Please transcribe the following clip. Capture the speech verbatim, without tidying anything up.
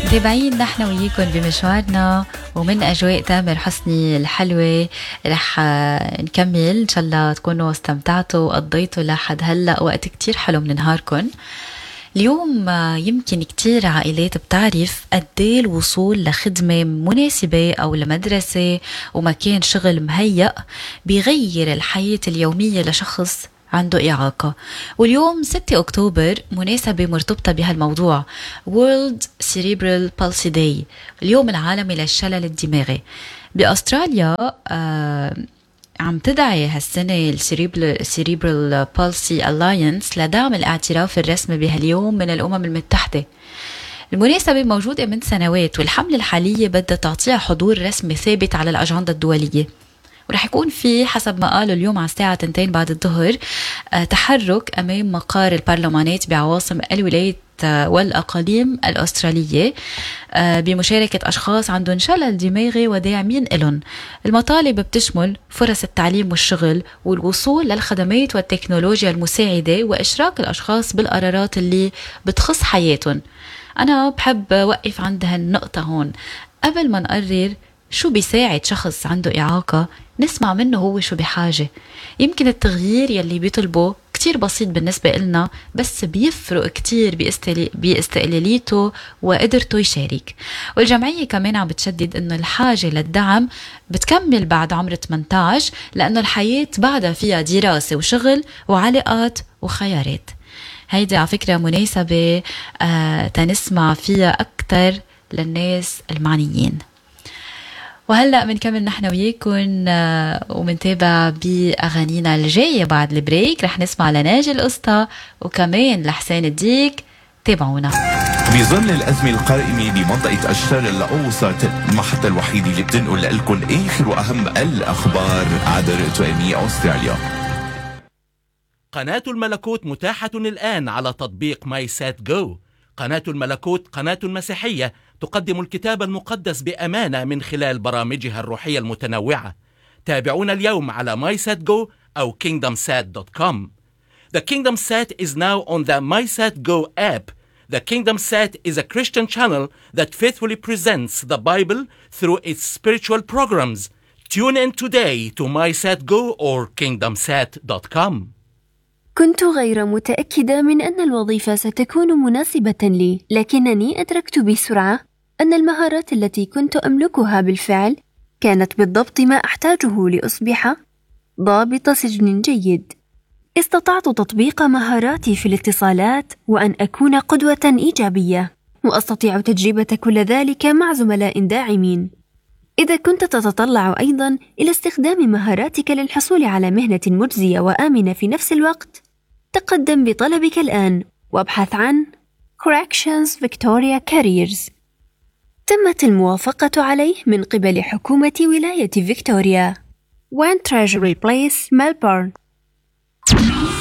متابعين نحن وياكم بمشوارنا ومن أجواء تامر حسني الحلوة. رح نكمل إن شاء الله تكونوا استمتعتوا وقضيتوا لحد هلأ وقت كتير حلو من نهاركم. اليوم يمكن كتير عائلات بتعرف قديه الوصول لخدمة مناسبة أو لمدرسة ومكان شغل مهيأ بيغير الحياة اليومية لشخص عنده إعاقة. واليوم ستة أكتوبر مناسبة مرتبطة بهالموضوع World Cerebral Palsy Day، اليوم العالمي للشلل الدماغي. بأستراليا آه عم تدعي هالسنة Cerebral Palsy Alliance لدعم الاعتراف الرسمي بهاليوم من الأمم المتحدة. المناسبة موجودة من سنوات، والحملة الحالية بدها تعطيها حضور رسمي ثابت على الأجندة الدولية، ورح يكون في حسب ما قالوا اليوم على الساعة تنتين بعد الظهر تحرك أمام مقار البرلمانات بعواصم الولايات والأقاليم الأسترالية بمشاركة أشخاص عندهم شلل دماغي وداعمين إلهم. المطالب بتشمل فرص التعليم والشغل والوصول للخدمات والتكنولوجيا المساعدة وإشراك الأشخاص بالقرارات اللي بتخص حياتهم. أنا بحب وقف عند هالنقطة هون قبل ما نقرر شو بيساعد شخص عنده إعاقة، نسمع منه هو شو بحاجة. يمكن التغيير يلي بيطلبه كتير بسيط بالنسبة إلنا، بس بيفرق كتير باستقلاليته وقدرته يشارك. والجمعية كمان عم بتشدد إنه الحاجة للدعم بتكمل بعد عمر ثمانية عشر، لأنه الحياة بعدها فيها دراسة وشغل وعلاقات وخيارات. هيدي على فكرة مناسبة آه تنسمع فيها أكتر للناس المعنيين. وهلأ منكمل نحن وياكم ومنتابع بأغانينا الجاية بعد البريك. رح نسمع لناجي القسطى وكمان لحسين الديك. تابعونا. بظل الأزمة القائمة بمنطقة الشرق الأوسط، المحطة الوحيدة اللي بتنقل لكم آخر وأهم الأخبار عبر توامي أستراليا. قناة الملكوت متاحة الآن على تطبيق ماي سات جو. قناة الملكوت قناة مسيحية تقدم الكتاب المقدس بأمانة من خلال برامجها الروحية المتنوعة. تابعونا اليوم على MySatGo أو kingdom sat dot com. The Kingdom Sat is now on the MySatGo app. The Kingdom Sat is a Christian channel that faithfully presents the Bible through its spiritual programs. Tune in today to MySatGo or kingdom sat dot com. كنت غير متأكدة من أن الوظيفة ستكون مناسبة لي، لكنني أدركت بسرعة أن المهارات التي كنت أملكها بالفعل كانت بالضبط ما أحتاجه لأصبح ضابط سجن جيد. استطعت تطبيق مهاراتي في الاتصالات وأن أكون قدوة إيجابية، وأستطيع تجربة كل ذلك مع زملاء داعمين. إذا كنت تتطلع أيضا إلى استخدام مهاراتك للحصول على مهنة مجزية وآمنة في نفس الوقت، تقدم بطلبك الآن وابحث عن Corrections Victoria Careers. تمت الموافقة عليه من قبل حكومة ولاية فيكتوريا. One Treasury Place, Melbourne.